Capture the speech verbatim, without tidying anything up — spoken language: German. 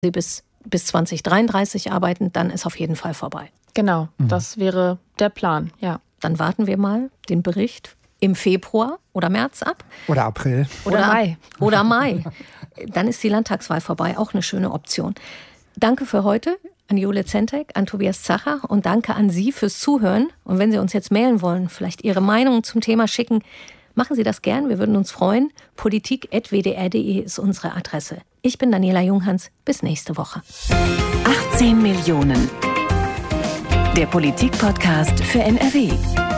Sie bis, bis zwanzig dreiunddreißig arbeiten, dann ist auf jeden Fall vorbei. Genau, mhm. das wäre der Plan, ja. Dann warten wir mal den Bericht im Februar oder März ab. Oder April. Oder, oder Mai. Oder Mai. Dann ist die Landtagswahl vorbei, auch eine schöne Option. Danke für heute an Jule Zentek, an Tobias Zacher und danke an Sie fürs Zuhören. Und wenn Sie uns jetzt mailen wollen, vielleicht Ihre Meinung zum Thema schicken, machen Sie das gern, wir würden uns freuen. politik at w d r punkt d e ist unsere Adresse. Ich bin Daniela Junghans, bis nächste Woche. achtzehn Millionen. Der Politik-Podcast für N R W.